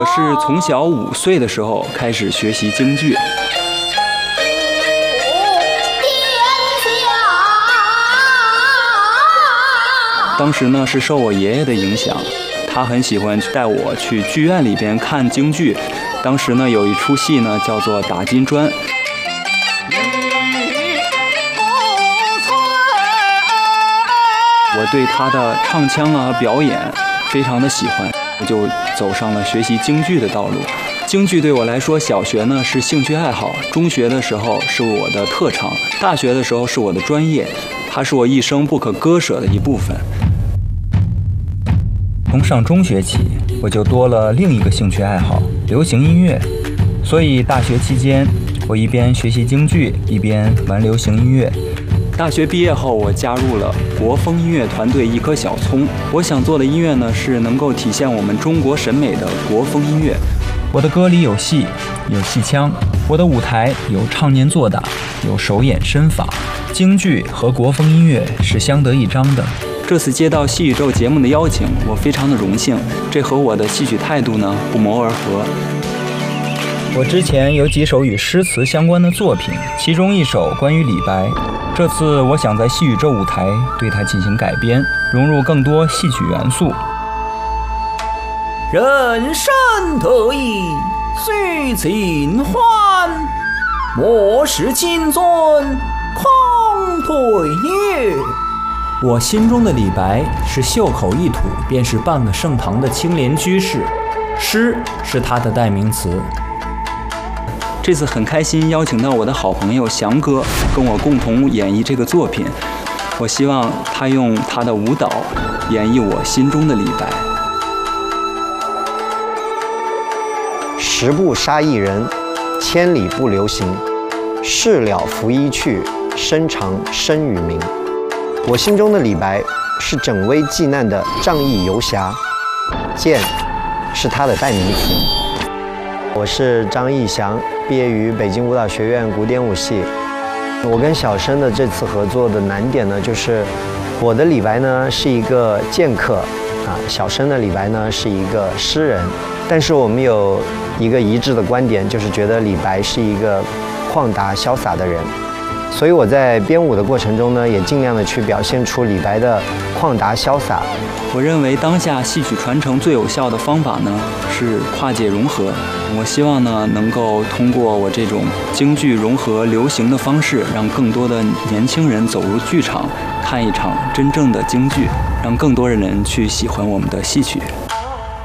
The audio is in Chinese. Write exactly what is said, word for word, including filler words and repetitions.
我是从小五岁的时候开始学习京剧，当时呢是受我爷爷的影响，他很喜欢带我去剧院里边看京剧。当时呢有一出戏呢叫做《打金砖》，我对他的唱腔啊表演非常的喜欢，我就走上了学习京剧的道路。京剧对我来说，小学呢是兴趣爱好，中学的时候是我的特长，大学的时候是我的专业，它是我一生不可割舍的一部分。 从上中学起，我就多了另一个兴趣爱好——流行音乐。所以大学期间，我一边学习京剧，一边玩流行音乐。 大学毕业后，我加入了国风音乐团队一颗小葱。我想做的音乐呢，是能够体现我们中国审美的国风音乐。 我的歌里有戏，有戏腔；我的舞台有唱念做打，有手眼身法。京剧和国风音乐是相得益彰的。 这次接到戏宇宙节目的邀请，我非常的荣幸，这和我的戏曲态度呢不谋而合。 我之前有几首与诗词相关的作品，其中一首关于李白。这次我想在戏宇宙舞台对它进行改编，融入更多戏曲元素。 人生得意须尽欢，莫使金樽空对月。我心中的李白是袖口一吐便是半个盛唐的清廉居士，诗是他的代名词。 这次很开心邀请到我的好朋友翔哥跟我共同演绎这个作品，我希望他用他的舞蹈演绎我心中的李白。 十步杀一人，千里不留行。事了拂衣去，身长身与名。我心中的李白是拯危济难的仗义游侠，剑是他的代名词。我是张义翔，毕业于北京舞蹈学院古典舞系。我跟小生的这次合作的难点呢，就是我的李白呢是一个剑客啊，小生的李白呢是一个诗人。但是我们有一个一致的观点，就是觉得李白是一个旷达潇洒的人。所以我在编舞的过程中呢，也尽量的去表现出李白的旷达潇洒。 我认为当下戏曲传承最有效的方法呢，是跨界融合。我希望呢，能够通过我这种京剧融合流行的方式，让更多的年轻人走入剧场，看一场真正的京剧，让更多的人去喜欢我们的戏曲。